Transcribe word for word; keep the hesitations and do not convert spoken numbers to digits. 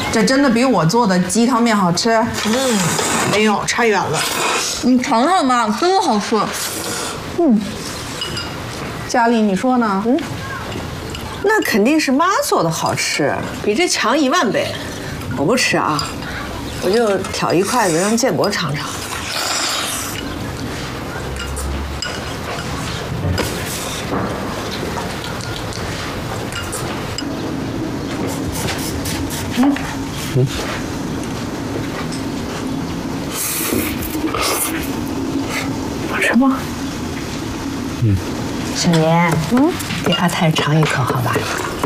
这真的比我做的鸡汤面好吃？ 嗯，没有，差远了。 你尝尝吧，真的好吃。 嗯，佳丽，你说呢？嗯， 那肯定是妈做的好吃，比这强一万倍。我不吃啊，我就挑一筷子让建国尝尝。嗯嗯。好吃吗？嗯。小年，嗯，给阿泰尝一口，好吧？